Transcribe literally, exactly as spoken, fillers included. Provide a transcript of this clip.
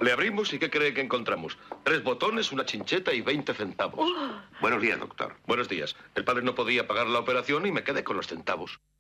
Le abrimos y ¿qué cree que encontramos? Tres botones, una chincheta y veinte centavos. Oh. Buenos días, doctor. Buenos días. El padre no podía pagar la operación y me quedé con los centavos.